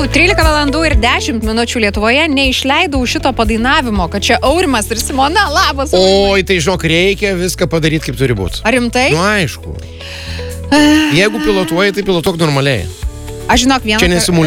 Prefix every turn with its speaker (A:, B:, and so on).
A: 13 valandų ir 10 minučių Lietuvoje neišleidau šito padainavimo, kad čia Aurimas ir Simona, labas.
B: Oi, tai žinok, reikia viską padaryti, kaip turi būti.
A: Ar rimtai?
B: Nu, aišku. Jeigu pilotuoji, tai pilotuok normaliai.
A: Aš žinok, vieną...
B: Čia nesimuliuoja.